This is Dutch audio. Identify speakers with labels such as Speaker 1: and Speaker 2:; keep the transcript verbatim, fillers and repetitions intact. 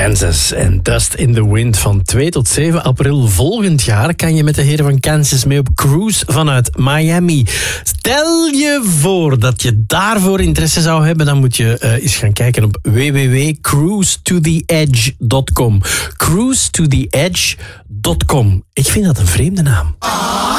Speaker 1: Kansas en Dust in the Wind. Van twee tot zeven april volgend jaar kan je met de heren van Kansas mee op cruise vanuit Miami. Stel je voor dat je daarvoor interesse zou hebben, dan moet je uh, eens gaan kijken op w w w punt cruise to the edge dot com. cruise to the edge dot com. Ik vind dat een vreemde naam.